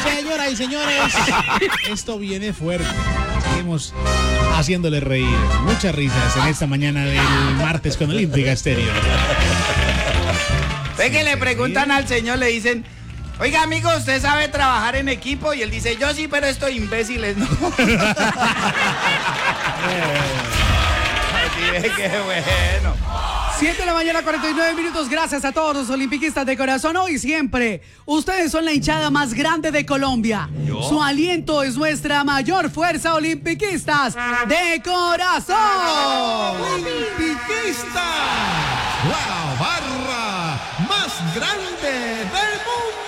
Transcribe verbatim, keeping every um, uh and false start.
Señoras y señores, esto viene fuerte. Seguimos haciéndole reír. Muchas risas en esta mañana del martes con Olímpica Estéreo. Ve que le preguntan al señor, le dicen, oiga, amigo, ¿usted sabe trabajar en equipo? Y él dice, yo sí, pero estos imbéciles no. Así ve que bueno. siete de la mañana, cuarenta y nueve minutos. Gracias a todos los olimpiquistas de corazón. Hoy y siempre, ustedes son la hinchada más grande de Colombia. ¿Yo? Su aliento es nuestra mayor fuerza, olimpiquistas de corazón. ¡Olimpiquistas! ¡La barra más grande del mundo!